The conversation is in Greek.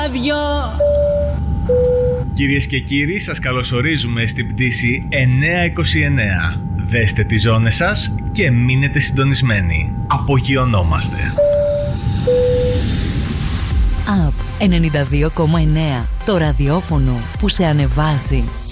Κυρίες και κύριοι, σας καλωσορίζουμε στην πτήση 929. Δέστε τις ζώνες σας και μείνετε συντονισμένοι. Απογειωνόμαστε. Up 92,9. Το ραδιόφωνο που σε ανεβάζει.